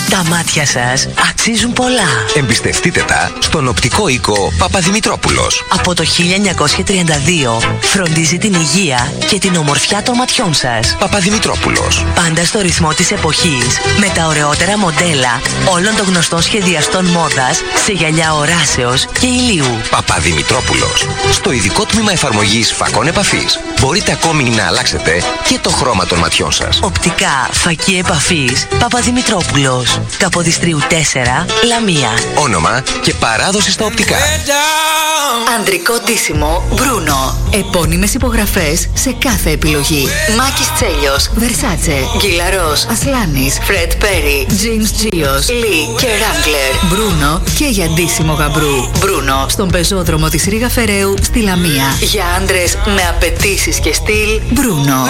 Τα μάτια σας αξίζουν πολλά. Εμπιστευτείτε τα στον Οπτικό Οίκο Παπαδημητρόπουλος. Από το 1932 φροντίζει την υγεία και την ομορφιά των ματιών σας. Παπαδημητρόπουλος. Πάντα στο ρυθμό της εποχής, με τα ωραιότερα μοντέλα όλων των γνωστών σχεδιαστών μόδας σε γυαλιά οράσεως και ηλίου. Παπαδημητρόπουλος. Στο ειδικό τμήμα εφαρμογής φακών επαφής μπορείτε ακόμη να αλλάξετε και το χρώμα των ματιών σας. Οπτικά φακή επαφής Παπαδημητρόπουλος. Καποδιστρίου 4, Λαμία. Όνομα και παράδοση στα οπτικά. Ανδρικό ντύσιμο Μπρούνο. Επώνυμες υπογραφές σε κάθε επιλογή. Μάκης Τσέλιος, Βερσάτσε, Γκυλαρός, Ασλάνης, Φρεντ Πέρι, Τζιμς Τζίος, Λι και Ράγκλερ. Μπρούνο και για ντύσιμο γαμπρού. Μπρούνο στον πεζόδρομο της Ρήγα Φεραίου στη Λαμία. Για άντρες με απαιτήσεις και στυλ, Μπρούνο.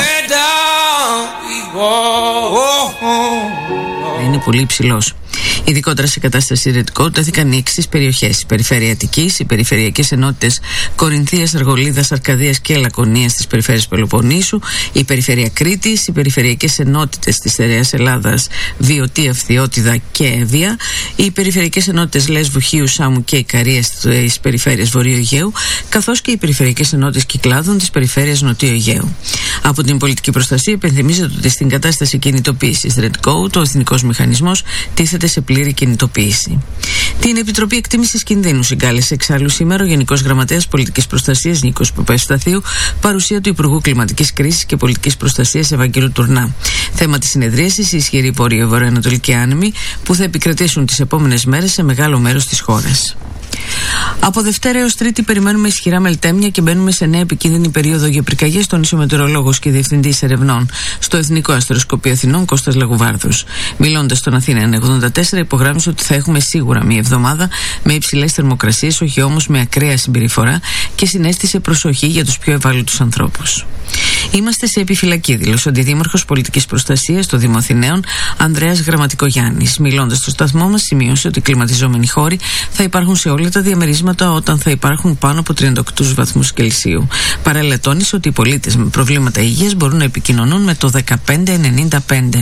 Είναι πολύ υψηλός. Ειδικότερα σε κατάσταση ηρετικού τέθηκαν οι εξής περιοχές: η περιφέρεια Αττικής, οι περιφερειακές ενότητες Κορινθίας, Αργολίδας, Αρκαδίας και Λακωνίας της περιφέρειας Πελοποννήσου, η περιφέρεια Κρήτης, οι περιφερειακές ενότητες της Στερεάς Ελλάδας, Βιωτία, Φθιώτιδα και Εύβοια, οι περιφερειακές ενότητες Λέσβου, Χίου, Σάμου και Ικαρίας της περιφέρειας Βορείου Αιγαίου, καθώς και οι περιφερειακές ενότητες Κυκλάδων της περιφέρειας Νοτιού Αιγαίου. Από την πολιτική προστασία υπενθυμίζεται ότι στην κατάσταση κινητοποίησης ΡΕΤΚΟ, ο Εθνικός Μηχανισμός τίθεται σε πλήρη κινητοποίηση. Την Επιτροπή Εκτίμησης Κινδύνου συγκάλεσε εξάλλου σήμερα ο Γενικός Γραμματέας Πολιτικής Προστασίας Νίκος Παπαευσταθίου, παρουσία του Υπουργού Κλιματικής Κρίσης και Πολιτικής Προστασίας Ευαγγέλου Τουρνά. Θέμα της συνεδρίασης: η ισχυρή βορειοανατολική άνεμη που θα επικρατήσουν τις επόμενες μέρες σε μεγάλο μέρος της χώρας. Από Δευτέρα έως Τρίτη περιμένουμε ισχυρά μελτέμια και μπαίνουμε σε νέα επικίνδυνη περίοδο για πυρκαγιές, τόνισε ο μετεωρολόγος και διευθυντής ερευνών στο Εθνικό Αστεροσκοπείο Αθηνών Κώστας Λαγουβάρδος. Μιλώντας στον Αθήνα 84, υπογράμμισε ότι θα έχουμε σίγουρα μια εβδομάδα με υψηλές θερμοκρασίες, όχι όμως με ακραία συμπεριφορά, και συνέστησε προσοχή για τους πιο ευάλωτους ανθρώπους. Είμαστε σε επιφυλακή, δήλωσε ο Αντιδήμαρχος Πολιτικής Προστασίας των Δήμων Αθηναίων Ανδρέας Γραμματικογιάννης. Μιλώντας στο σταθμό μας, σημείωσε ότι οι κλιματιζόμενοι χώροι θα υπάρχουν σε όλα τα διαμερίσματα όταν θα υπάρχουν πάνω από 38 βαθμούς Κελσίου. Παράλληλα, τόνισε ότι οι πολίτες με προβλήματα υγείας μπορούν να επικοινωνούν με το 1595.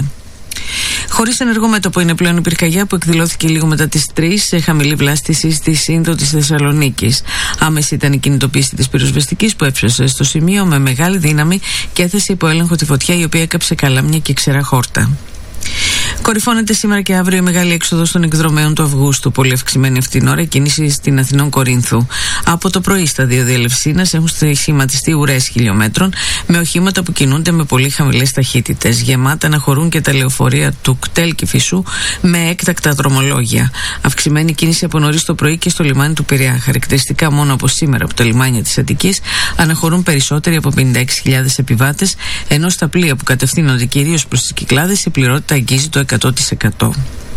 Χωρίς ενεργό μέτωπο είναι πλέον η πυρκαγιά που εκδηλώθηκε λίγο μετά τις 3 σε χαμηλή βλάστηση στη Σύνδο της Θεσσαλονίκης. Άμεση ήταν η κινητοποίηση της πυροσβεστικής που έφτασε στο σημείο με μεγάλη δύναμη και έθεσε υπό έλεγχο τη φωτιά, η οποία έκαψε καλάμια και ξερά χόρτα. Κορυφώνεται σήμερα και αύριο η μεγάλη έξοδος των εκδρομέων του Αυγούστου. Πολύ αυξημένη αυτή την ώρα η κίνηση στην Αθηνών Κορίνθου. Από το πρωί στα δύο διελευσίνας έχουν σχηματιστεί ουρές χιλιόμετρων με οχήματα που κινούνται με πολύ χαμηλές ταχύτητες. Γεμάτα να χωρούν και τα λεωφορεία του ΚΤΕΛ και Φυσού με έκτακτα δρομολόγια. Αυξημένη κίνηση από νωρίς το πρωί και στο λιμάνι του Πειραιά. Χαρακτηριστικά μόνο από σήμερα από τα λιμάνια της Αττικής αναχωρούν περισσότεροι από 56.000 επιβάτες, ενώ στα πλοία που κατευθύνονται κυρίως προς τις Κυκλάδες η πληρότητα αγγίζει το 100%.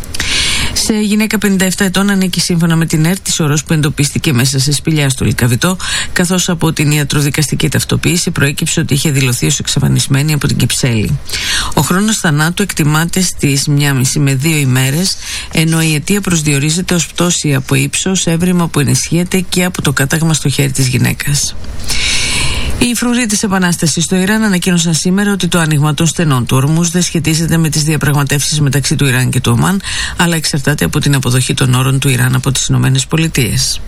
Σε γυναίκα 57 ετών ανήκει σύμφωνα με την ΕΡΤ της ορός που εντοπίστηκε μέσα σε σπηλιά στο Λυκαβητό, καθώς από την ιατροδικαστική ταυτοποίηση προέκυψε ότι είχε δηλωθεί ως εξαφανισμένη από την Κυψέλη. Ο χρόνος θανάτου εκτιμάται στις 1,5 με 2 ημέρες, ενώ η αιτία προσδιορίζεται ως πτώση από ύψος, έβριμα που ενισχύεται και από το κάταγμα στο χέρι της γυναίκας. Οι φρουροί της Επανάστασης στο Ιράν ανακοίνωσαν σήμερα ότι το άνοιγμα των στενών του Ορμούζ δεν σχετίζεται με τις διαπραγματεύσεις μεταξύ του Ιράν και του Ομάν, αλλά εξαρτάται από την αποδοχή των όρων του Ιράν από τις ΗΠΑ.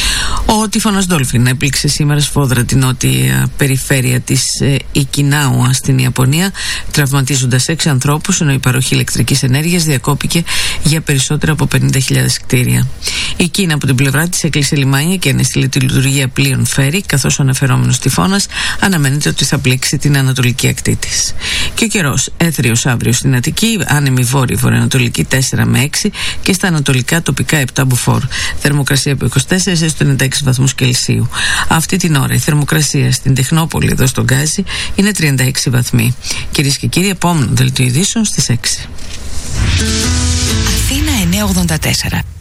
Ο τύφωνας Ντόλφιν έπληξε σήμερα σφόδρα την νότια περιφέρεια της Ικινάουα στην Ιαπωνία, τραυματίζοντας 6 ανθρώπους, ενώ η παροχή ηλεκτρικής ενέργειας διακόπηκε για περισσότερα από 50.000 κτίρια. Η Κίνα από την πλευρά της έκλεισε λιμάνια και ανέστειλε τη λειτουργία πλοίων φέρι, καθώς ο αναφερόμενος τυφώνας αναμένεται ότι θα πλήξει την ανατολική ακτή της. Και ο καιρός: έθριος αύριο στην Αττική, άνεμη βόρειο-βορειοανατολική 4 με 6 και στα ανατολικά τοπικά 7 μποφόρ. Θερμοκρασία από 24 έως 96 βαθμούς Κελσίου. Αυτή την ώρα η θερμοκρασία στην Τεχνόπολη, εδώ στον Γκάζι, είναι 36 βαθμοί. Κυρίες και κύριοι, επόμενο δελτίο ειδήσεων στις 6. Αθήνα 984.